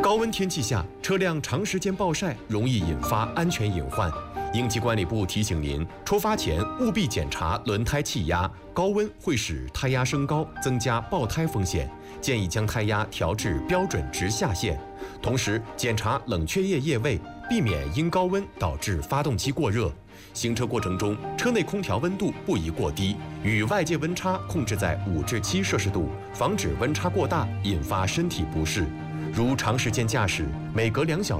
高温天气下，车辆长时间暴晒容易引发安全隐患。应急管理部提醒您，出发前务必检查轮胎气压，高温会使胎压升高，增加爆胎风险。建议将胎压调至标准值下限，同时检查冷却液液位，避免因高温导致发动机过热。行车过程中，车内空调温度不宜过低，与外界温差控制在5至7摄氏度，防止温差过大引发身体不适。如长时间驾驶，每隔2小